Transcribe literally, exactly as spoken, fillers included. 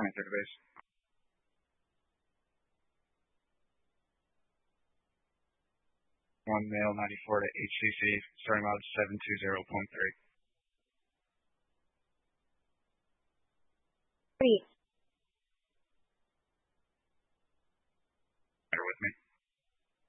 Playing third base. One male, ninety-four to H C C, starting out seven two zero point three.